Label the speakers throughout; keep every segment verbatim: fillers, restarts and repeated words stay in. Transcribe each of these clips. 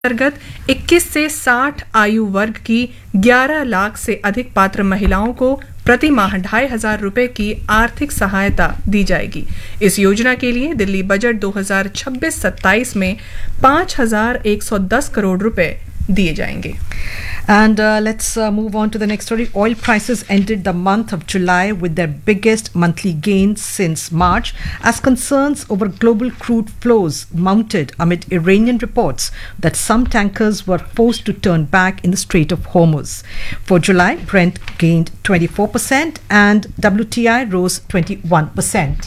Speaker 1: अंतर्गत इक्कीस से साठ आयु वर्ग की ग्यारह लाख से अधिक पात्र महिलाओं को प्रति माह ढाई हजार रुपए की आर्थिक सहायता दी जाएगी। इस योजना के लिए दिल्ली बजट दो हज़ार छब्बीस सत्ताईस में पाँच हजार एक सौ दस करोड़ रुपए दिए जाएंगे।
Speaker 2: And uh, let's uh, move on to the next story. Oil prices ended the month of July with their biggest monthly gain since March as concerns over global crude flows mounted amid Iranian reports that some tankers were forced to turn back in the Strait of Hormuz. For July, Brent gained twenty-four percent and W T I rose twenty-one percent.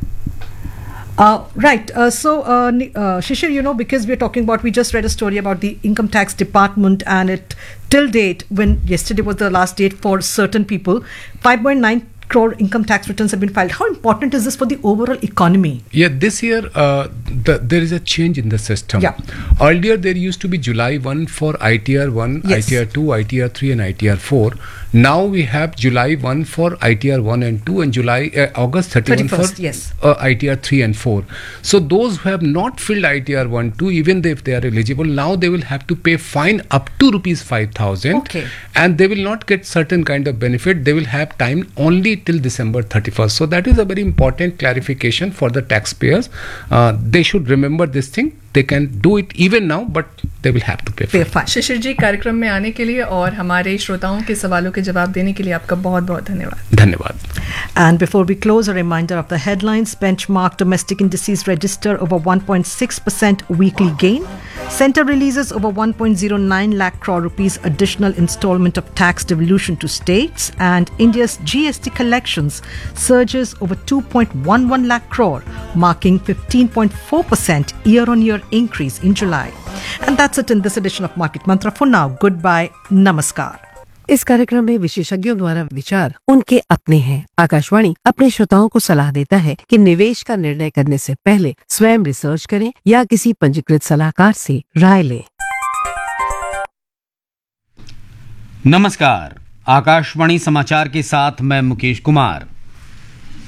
Speaker 2: Uh, right. Uh, so, uh, uh, Shishir, you know, because we're talking about, we just read a story about the income tax department, and it till date, when yesterday was the last date for certain people, five point nine crore income tax returns have been filed. How important is this for the overall economy?
Speaker 3: Yeah, this year uh, the, there is a change in the system.
Speaker 2: Yeah.
Speaker 3: Earlier there used to be July first for I T R one,
Speaker 2: Yes.
Speaker 3: I T R two, I T R three and I T R four. Now we have July first for I T R one and two and July uh, August thirty-first for
Speaker 2: yes.
Speaker 3: uh, I T R three and four. So those who have not filled I T R one, two, even if they are eligible, now they will have to pay fine up to rupees five thousand.
Speaker 2: Okay.
Speaker 3: And they will not get certain kind of benefit. They will have time only till December thirty-first. So that is a very important clarification for the taxpayers. Uh, they should remember this thing. They can do it even now, but they will have to pay
Speaker 2: Pay
Speaker 3: fine.
Speaker 2: fine.
Speaker 1: शिशिर जी, कार्यक्रम में आने के लिए और हमारे श्रोताओं के सवालों के जवाब देने के लिए आपका बहुत बहुत धन्यवाद।
Speaker 3: धन्यवाद.
Speaker 2: And before we close, a reminder of the headlines. Benchmark domestic indices register over one point six percent weekly gain. Centre releases over one point zero nine lakh crore rupees additional installment of tax devolution to states. And India's G S T collections surges over two point one one lakh crore, marking fifteen point four percent year-on-year increase in July. And that's it in this edition of Market Mantra. For now, goodbye, namaskar.
Speaker 4: इस कार्यक्रम में विशेषज्ञों द्वारा विचार उनके अपने हैं। आकाशवाणी अपने श्रोताओं को सलाह देता है कि निवेश का निर्णय करने से पहले स्वयं रिसर्च करें या किसी पंजीकृत सलाहकार से राय लें।
Speaker 5: नमस्कार, आकाशवाणी समाचार के साथ मैं मुकेश कुमार।